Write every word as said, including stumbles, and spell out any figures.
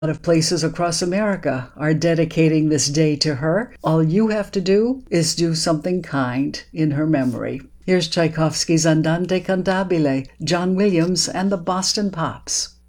A lot of places across America are dedicating this day to her. All you have to do is do something kind in her memory. Here's Tchaikovsky's Andante Cantabile, John Williams and the Boston Pops.